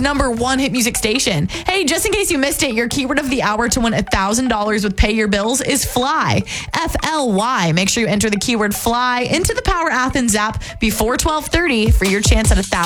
#1 hit music station. Hey, just in case you missed it, your keyword of the hour to win $1,000 with Pay Your Bills is fly. FLY. Make sure you enter the keyword fly into the Power Athens app before 12:30 for your chance at $1,000.